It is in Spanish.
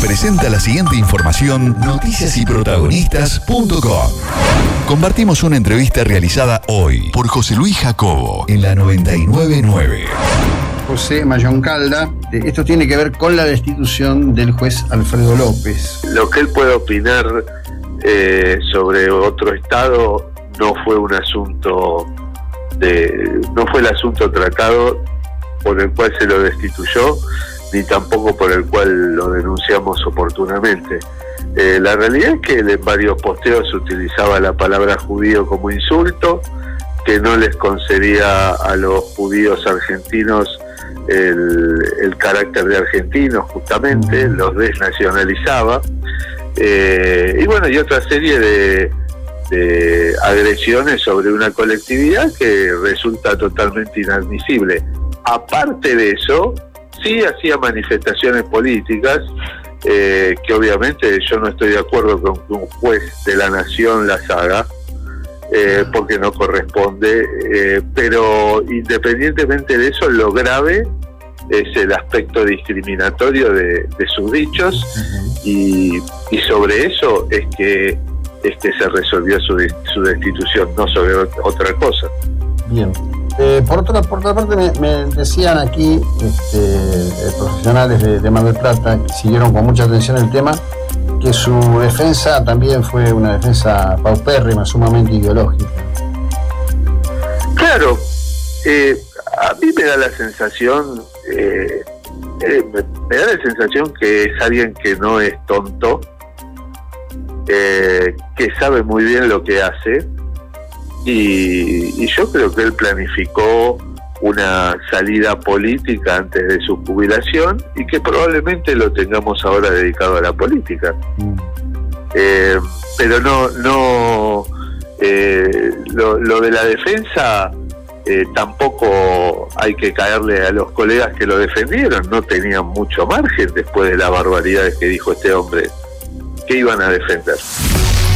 presenta la siguiente información noticiasyprotagonistas.com. Compartimos una entrevista realizada hoy por José Luis Jacobo en la 99.9. José Mayoncalda, esto tiene que ver con la destitución del juez Alfredo López. Lo que él puede opinar sobre otro estado no fue un asunto no fue el asunto tratado por el cual se lo destituyó, ni tampoco por el cual lo denunciamos oportunamente. La realidad es que en varios posteos se utilizaba la palabra judío como insulto, que no les concedía a los judíos argentinos el carácter de argentinos, justamente, los desnacionalizaba, y bueno, y otra serie de agresiones sobre una colectividad que resulta totalmente inadmisible. Aparte de eso, sí hacía manifestaciones políticas, que obviamente yo no estoy de acuerdo con que un juez de la nación las haga, porque no corresponde, pero independientemente de eso, lo grave es el aspecto discriminatorio de sus dichos, y sobre eso es que se resolvió su destitución, no sobre otra cosa. Bien. Por otra parte, me decían aquí profesionales de Mar del Plata, que siguieron con mucha atención el tema, que su defensa también fue una defensa paupérrima, sumamente ideológica. Claro, a mí me da la sensación, me da la sensación que es alguien que no es tonto, que sabe muy bien lo que hace, y yo creo que él planificó una salida política antes de su jubilación y que probablemente lo tengamos ahora dedicado a la política. Pero no lo de la defensa, tampoco hay que caerle a los colegas que lo defendieron, no tenían mucho margen después de las barbaridades que dijo este hombre. ¿Qué iban a defender?